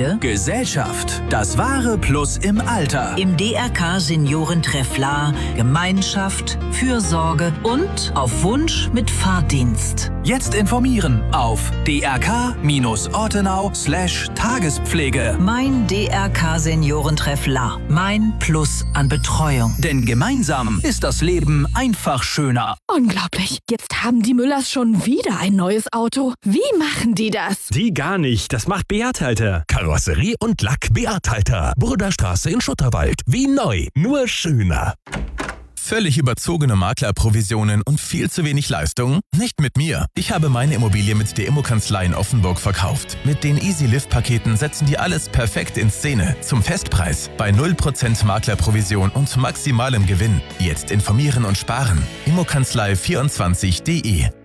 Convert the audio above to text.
Freude, Gesellschaft, das wahre Plus im Alter. im DRK Seniorentreff La, Gemeinschaft, Fürsorge und auf Wunsch mit Fahrdienst. Jetzt informieren auf drk-ortenau/Tagespflege. Mein DRK Seniorentreff La, mein Plus an Betreuung. Denn gemeinsam ist das Leben einfach schöner. Unglaublich. Jetzt haben die Müllers schon wieder ein neues Auto. Wie machen die das? Die gar nicht. Das macht Beat Halter. Karosserie und Lack Beat Halter. Burderstraße in Schutterwald. Wie neu, nur schöner. Völlig überzogene Maklerprovisionen und viel zu wenig Leistung? Nicht mit mir. Ich habe meine Immobilie mit der Immokanzlei in Offenburg verkauft. Mit den Easy-Lift-Paketen setzen die alles perfekt in Szene. Zum Festpreis. Bei 0% Maklerprovision und maximalem Gewinn. Jetzt informieren und sparen. Immokanzlei24.de